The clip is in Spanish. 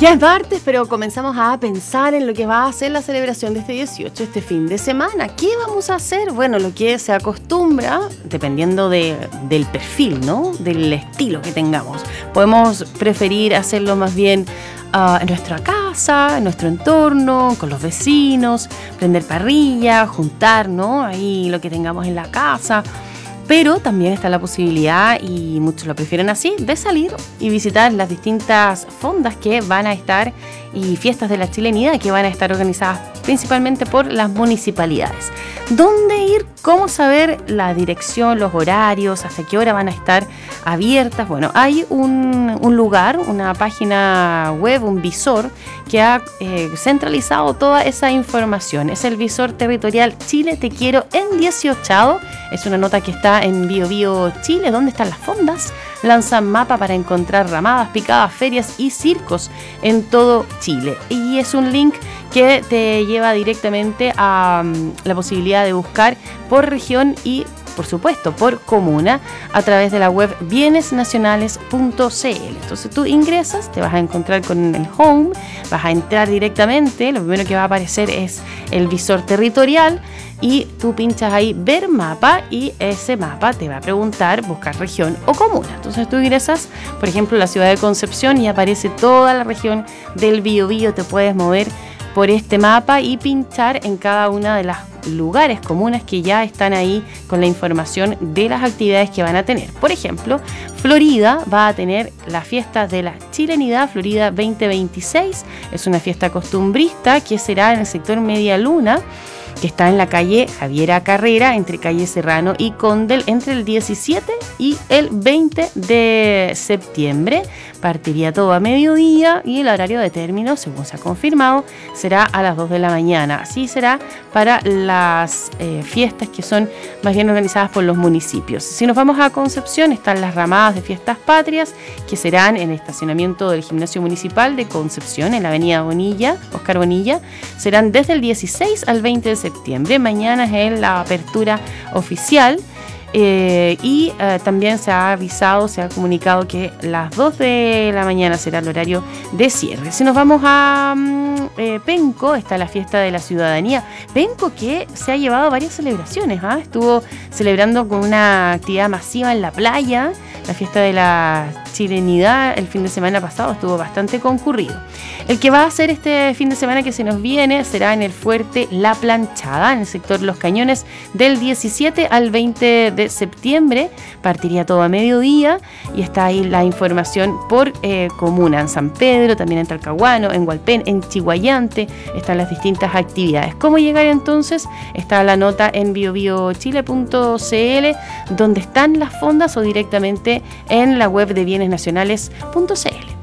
Ya es martes, pero comenzamos a pensar en lo que va a ser la celebración de este 18, este fin de semana. ¿Qué vamos a hacer? Bueno, lo que se acostumbra, dependiendo del perfil, ¿no? Del estilo que tengamos. Podemos preferir hacerlo más bien en nuestra casa, en nuestro entorno, con los vecinos, prender parrilla, juntar, ¿no? Ahí lo que tengamos en la casa. Pero también está la posibilidad, y muchos lo prefieren así, de salir y visitar las distintas fondas que van a estar y fiestas de la chilenidad que van a estar organizadas principalmente por las municipalidades. ¿Dónde ir? ¿Cómo saber la dirección, los horarios, hasta qué hora van a estar abiertas? Bueno, hay un lugar, una página web, un visor que ha centralizado toda esa información. Es el visor territorial Chile Te Quiero en 18. Es una nota que está en BioBio Chile, donde están las fondas. Lanzan mapa para encontrar ramadas, picadas, ferias y circos en todo Chile. Y es un link que te lleva directamente a la posibilidad de buscar por región y, por supuesto, por comuna a través de la web bienesnacionales.cl. Entonces tú ingresas, te vas a encontrar con el home, vas a entrar directamente, lo primero que va a aparecer es el visor territorial y tú pinchas ahí ver mapa y ese mapa te va a preguntar buscar región o comuna. Entonces tú ingresas, por ejemplo, la ciudad de Concepción y aparece toda la región del Biobío. Te puedes mover por este mapa y pinchar en cada una de las lugares comunas que ya están ahí con la información de las actividades que van a tener. Por ejemplo, Florida va a tener la fiesta de la chilenidad Florida 2026. Es una fiesta costumbrista que será en el sector Media Luna, que está en la calle Javiera Carrera, entre calle Serrano y Condel, entre el 17 y el 20 de septiembre. Partiría todo a mediodía y el horario de término, según se ha confirmado, será a las 2 de la mañana. Así será para las fiestas que son más bien organizadas por los municipios. Si nos vamos a Concepción, están las ramadas de fiestas patrias, que serán en el estacionamiento del Gimnasio Municipal de Concepción, en la avenida Bonilla, Oscar Bonilla. Serán desde el 16 al 20 de septiembre. Mañana es la apertura oficial. También se ha avisado, se ha comunicado que las 2 de la mañana será el horario de cierre. Si nos vamos a Penco, está la fiesta de la ciudadanía. Penco, que se ha llevado varias celebraciones, estuvo celebrando con una actividad masiva en la playa. La fiesta de la chilenidad el fin de semana pasado estuvo bastante concurrido. El que va a ser este fin de semana que se nos viene será en el Fuerte La Planchada, en el sector Los Cañones, del 17 al 20 de septiembre. Partiría todo a mediodía y está ahí la información por comuna. En San Pedro, también en Talcahuano, en Hualpén, en Chiguayante están las distintas actividades. ¿Cómo llegar entonces? Está la nota en biobiochile.cl, donde están las fondas, o directamente en la web de bienesnacionales.cl.